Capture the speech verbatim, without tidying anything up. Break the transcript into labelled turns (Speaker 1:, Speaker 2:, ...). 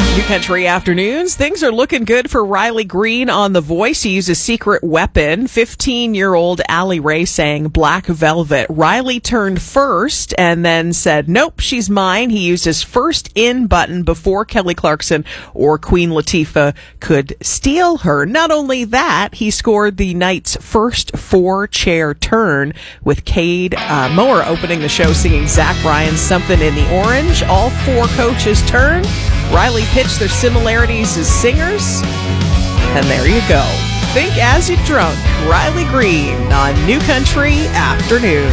Speaker 1: New Country Afternoons. Things are looking good for Riley Green on The Voice. He used a secret weapon. fifteen-year-old Allie Ray sang Black Velvet. Riley turned first and then said, nope, she's mine. He used his first in button before Kelly Clarkson or Queen Latifah could steal her. Not only that, he scored the night's first four-chair turn with Cade uh, Moore opening the show singing Zach Bryan's Something in the Orange. All four coaches turned. Riley pitched their similarities as singers, and there you go. Think as you drunk. Riley Green on New Country Afternoon.